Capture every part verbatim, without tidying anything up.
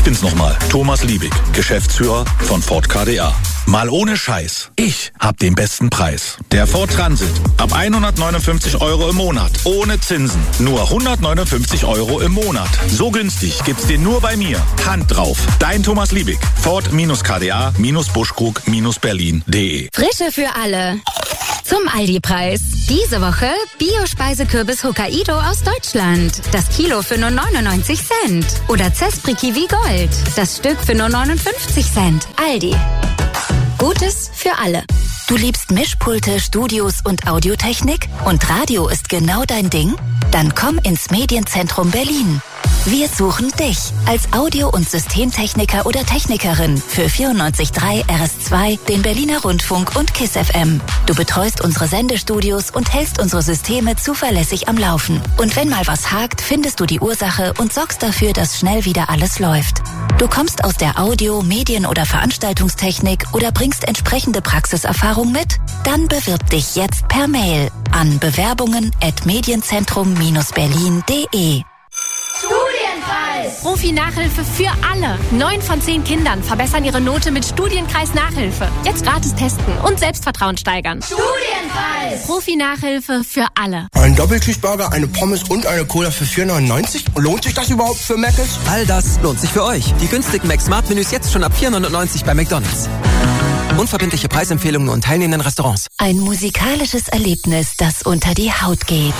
Ich bin's nochmal, Thomas Liebig, Geschäftsführer von Ford K D A. Mal ohne Scheiß. Ich hab den besten Preis. Der Ford Transit. Ab hundertneunundfünfzig Euro im Monat. Ohne Zinsen. Nur hundertneunundfünfzig Euro im Monat. So günstig gibt's den nur bei mir. Hand drauf. Dein Thomas Liebig. Ford-K D A Buschkrug Berlin punkt de. Frische für alle. Zum Aldi-Preis. Diese Woche Bio-Speisekürbis Hokkaido aus Deutschland. Das Kilo für nur neunundneunzig Cent. Oder Zespri Kiwi Gold. Das Stück für nur neunundfünfzig Cent. Aldi. Gutes für alle. Du liebst Mischpulte, Studios und Audiotechnik? Und Radio ist genau dein Ding? Dann komm ins Medienzentrum Berlin. Wir suchen dich als Audio- und Systemtechniker oder Technikerin für vierundneunzig Komma drei R S zwei, den Berliner Rundfunk und KISS F M. Du betreust unsere Sendestudios und hältst unsere Systeme zuverlässig am Laufen. Und wenn mal was hakt, findest du die Ursache und sorgst dafür, dass schnell wieder alles läuft. Du kommst aus der Audio-, Medien- oder Veranstaltungstechnik oder bringst entsprechende Praxiserfahrung mit? Dann bewirb dich jetzt per Mail an bewerbungen at medienzentrum berlin punkt de. Studienkreis! Profi-Nachhilfe für alle. Neun von zehn Kindern verbessern ihre Note mit Studienkreis-Nachhilfe. Jetzt gratis testen und Selbstvertrauen steigern. Studienkreis! Profi-Nachhilfe für alle. Ein Doppelcheeseburger, eine Pommes und eine Cola für vier neunundneunzig? Lohnt sich das überhaupt für Mc's? All das lohnt sich für euch. Die günstigen Mac-Smart-Menüs jetzt schon ab vier neunundneunzig bei McDonald's. Unverbindliche Preisempfehlungen und teilnehmenden Restaurants. Ein musikalisches Erlebnis, das unter die Haut geht.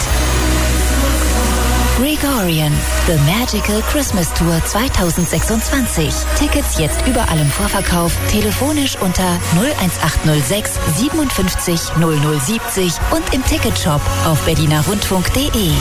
Gregorian, The Magical Christmas Tour zwanzig sechsundzwanzig. Tickets jetzt überall im Vorverkauf, telefonisch unter null eins acht null sechs siebenundfünfzig null null siebzig und im Ticketshop auf berliner rundfunk punkt de.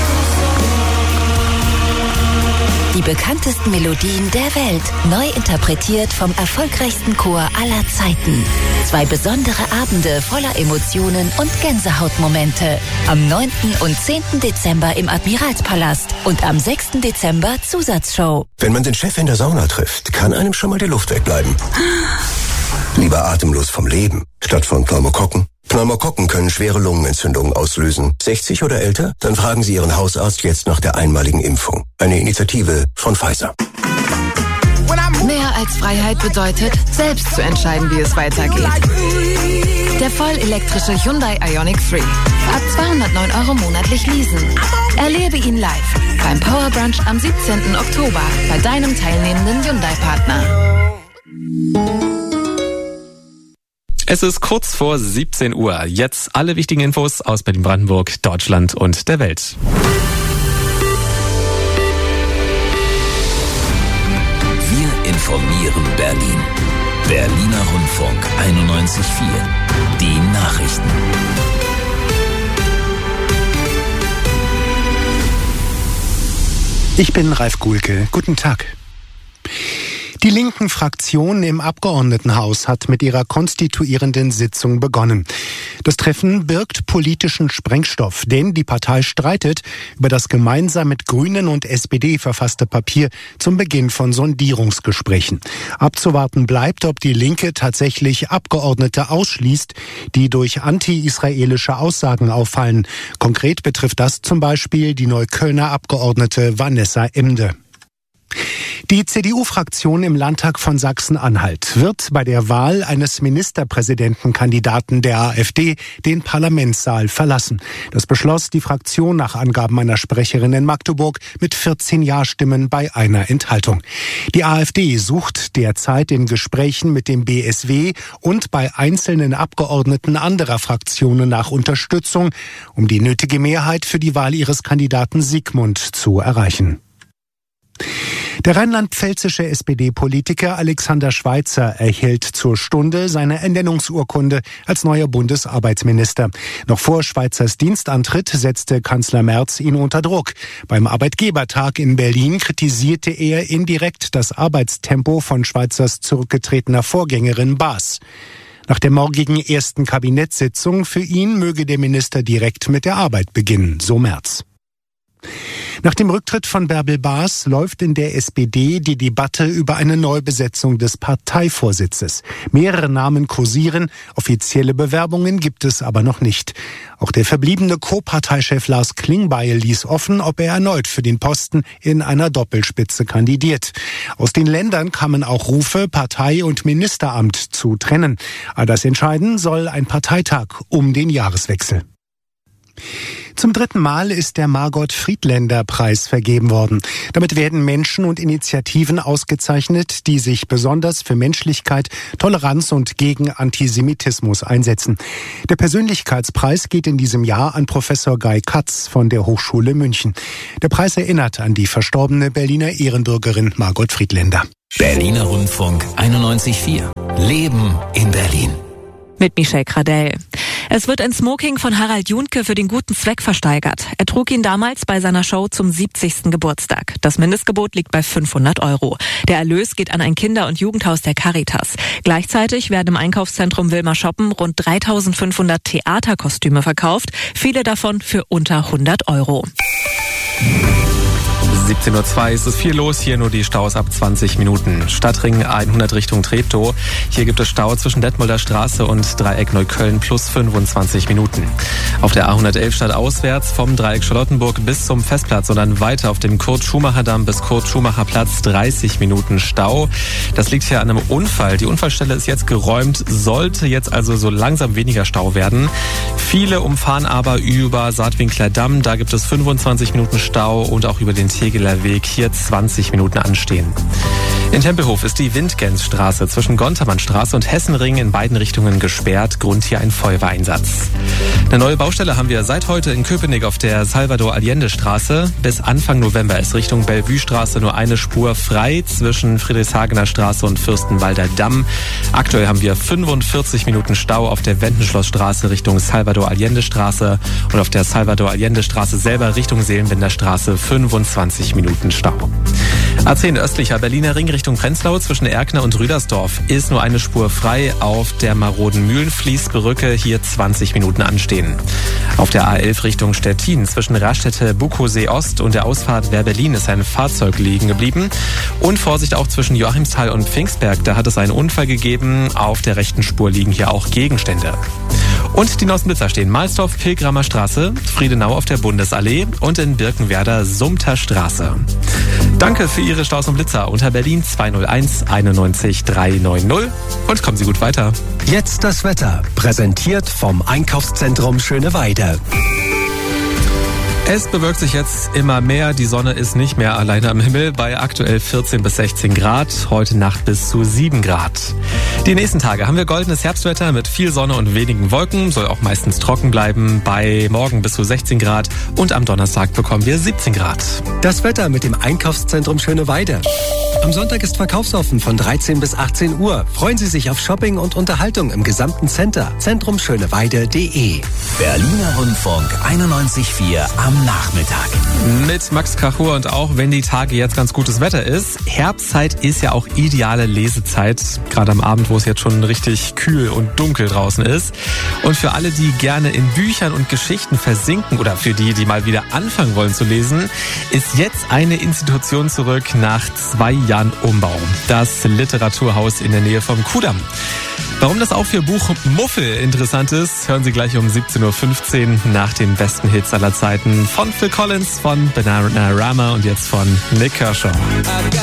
Die bekanntesten Melodien der Welt, neu interpretiert vom erfolgreichsten Chor aller Zeiten. Zwei besondere Abende voller Emotionen und Gänsehautmomente. Am neunten und zehnten Dezember im Admiralspalast und am sechsten Dezember Zusatzshow. Wenn man den Chef in der Sauna trifft, kann einem schon mal die Luft wegbleiben. Lieber atemlos vom Leben, statt von Pneumokokken. Pneumokokken können schwere Lungenentzündungen auslösen. sechzig oder älter? Dann fragen Sie Ihren Hausarzt jetzt nach der einmaligen Impfung. Eine Initiative von Pfizer. Mehr als Freiheit bedeutet, selbst zu entscheiden, wie es weitergeht. Der vollelektrische Hyundai Ioniq Three. Ab zweihundertneun Euro monatlich leasen. Erlebe ihn live beim Power Brunch am siebzehnten Oktober bei deinem teilnehmenden Hyundai-Partner. Es ist kurz vor siebzehn Uhr. Jetzt alle wichtigen Infos aus Berlin-Brandenburg, Deutschland und der Welt. Wir informieren Berlin. Berliner Rundfunk einundneunzig Komma vier. Die Nachrichten. Ich bin Ralf Guhlke. Guten Tag. Die linken Fraktion im Abgeordnetenhaus hat mit ihrer konstituierenden Sitzung begonnen. Das Treffen birgt politischen Sprengstoff, denn die Partei streitet über das gemeinsam mit Grünen und S P D verfasste Papier zum Beginn von Sondierungsgesprächen. Abzuwarten bleibt, ob die Linke tatsächlich Abgeordnete ausschließt, die durch anti-israelische Aussagen auffallen. Konkret betrifft das zum Beispiel die Neuköllner Abgeordnete Vanessa Emde. Die C D U-Fraktion im Landtag von Sachsen-Anhalt wird bei der Wahl eines Ministerpräsidentenkandidaten der AfD den Parlamentssaal verlassen. Das beschloss die Fraktion nach Angaben einer Sprecherin in Magdeburg mit vierzehn Ja-Stimmen bei einer Enthaltung. Die AfD sucht derzeit in Gesprächen mit dem B S W und bei einzelnen Abgeordneten anderer Fraktionen nach Unterstützung, um die nötige Mehrheit für die Wahl ihres Kandidaten Sigmund zu erreichen. Der rheinland-pfälzische S P D-Politiker Alexander Schweitzer erhielt zur Stunde seine Ernennungsurkunde als neuer Bundesarbeitsminister. Noch vor Schweitzers Dienstantritt setzte Kanzler Merz ihn unter Druck. Beim Arbeitgebertag in Berlin kritisierte er indirekt das Arbeitstempo von Schweizers zurückgetretener Vorgängerin Baas. Nach der morgigen ersten Kabinettssitzung für ihn möge der Minister direkt mit der Arbeit beginnen, so Merz. Nach dem Rücktritt von Bärbel Baas läuft in der S P D die Debatte über eine Neubesetzung des Parteivorsitzes. Mehrere Namen kursieren, offizielle Bewerbungen gibt es aber noch nicht. Auch der verbliebene Co-Parteichef Lars Klingbeil ließ offen, ob er erneut für den Posten in einer Doppelspitze kandidiert. Aus den Ländern kamen auch Rufe, Partei und Ministeramt zu trennen. Aber das entscheiden soll ein Parteitag um den Jahreswechsel. Zum dritten Mal ist der Margot-Friedländer-Preis vergeben worden. Damit werden Menschen und Initiativen ausgezeichnet, die sich besonders für Menschlichkeit, Toleranz und gegen Antisemitismus einsetzen. Der Persönlichkeitspreis geht in diesem Jahr an Professor Guy Katz von der Hochschule München. Der Preis erinnert an die verstorbene Berliner Ehrenbürgerin Margot Friedländer. Berliner Rundfunk einundneunzig Komma vier. Leben in Berlin. Mit Michelle Gradell. Es wird ein Smoking von Harald Junke für den guten Zweck versteigert. Er trug ihn damals bei seiner Show zum siebzigsten Geburtstag. Das Mindestgebot liegt bei fünfhundert Euro. Der Erlös geht an ein Kinder- und Jugendhaus der Caritas. Gleichzeitig werden im Einkaufszentrum Wilma Shoppen rund dreitausendfünfhundert Theaterkostüme verkauft, viele davon für unter hundert Euro. siebzehn Uhr zwei ist es viel los, hier nur die Staus ab zwanzig Minuten. Stadtring hundert Richtung Treptow. Hier gibt es Stau zwischen Detmolder Straße und Dreieck Neukölln plus fünfundzwanzig Minuten. Auf der A hundertelf stadtauswärts vom Dreieck Charlottenburg bis zum Festplatz und dann weiter auf dem Kurt-Schumacher-Damm bis Kurt-Schumacher-Platz dreißig Minuten Stau. Das liegt hier an einem Unfall. Die Unfallstelle ist jetzt geräumt, sollte jetzt also so langsam weniger Stau werden. Viele umfahren aber über Saatwinkler Damm. Da gibt es fünfundzwanzig Minuten Stau und auch über den Tegeler Weg hier zwanzig Minuten anstehen. In Tempelhof ist die Windgänzstraße zwischen Gontermannstraße und Hessenring in beiden Richtungen gesperrt. Grund hier ein Feuerwehreinsatz. Eine neue Baustelle haben wir seit heute in Köpenick auf der Salvador-Allende-Straße. Bis Anfang November ist Richtung Bellevue-Straße nur eine Spur frei zwischen Friedrichshagener Straße und Fürstenwalder Damm. Aktuell haben wir fünfundvierzig Minuten Stau auf der Wendenschlossstraße Richtung Salvador-Allende-Straße und auf der Salvador-Allende-Straße selber Richtung Seelenbinder Straße fünfundzwanzig Minuten Stau. A zehn östlicher Berliner Ring Richtung Prenzlau zwischen Erkner und Rüdersdorf ist nur eine Spur frei. Auf der maroden Mühlenfließbrücke hier zwanzig Minuten anstehen. Auf der A elf Richtung Stettin zwischen Raststätte Buchosee Ost und der Ausfahrt Wehr-Berlin ist ein Fahrzeug liegen geblieben. Und Vorsicht auch zwischen Joachimsthal und Pfingstberg, da hat es einen Unfall gegeben. Auf der rechten Spur liegen hier auch Gegenstände. Und die Nossenblitzer stehen Mahlsdorf, Pilgramer Straße, Friedenau auf der Bundesallee und in Birkenwerder Sumter Straße. Danke für Ihre Staus und Blitzer unter Berlin zwei null eins einundneunzig dreihundertneunzig und kommen Sie gut weiter. Jetzt das Wetter, präsentiert vom Einkaufszentrum Schöneweide. Es bewölkt sich jetzt immer mehr. Die Sonne ist nicht mehr alleine am Himmel bei aktuell vierzehn bis sechzehn Grad. Heute Nacht bis zu sieben Grad. Die nächsten Tage haben wir goldenes Herbstwetter mit viel Sonne und wenigen Wolken. Soll auch meistens trocken bleiben. Bei morgen bis zu sechzehn Grad. Und am Donnerstag bekommen wir siebzehn Grad. Das Wetter mit dem Einkaufszentrum Schöneweide. Am Sonntag ist verkaufsoffen von dreizehn bis achtzehn Uhr. Freuen Sie sich auf Shopping und Unterhaltung im gesamten Center. zentrum schöneweide punkt de. Berliner Rundfunk einundneunzig Komma vier am Nachmittag. Mit Max Krachur und auch wenn die Tage jetzt ganz gutes Wetter ist, Herbstzeit ist ja auch ideale Lesezeit, gerade am Abend, wo es jetzt schon richtig kühl und dunkel draußen ist. Und für alle, die gerne in Büchern und Geschichten versinken oder für die, die mal wieder anfangen wollen zu lesen, ist jetzt eine Institution zurück nach zwei Jahren Umbau. Das Literaturhaus in der Nähe vom Kudamm. Warum das auch für Buch Muffel interessant ist, hören Sie gleich um siebzehn Uhr fünfzehn nach den besten Hits aller Zeiten von Phil Collins, von Bananarama und jetzt von Nick Kershaw.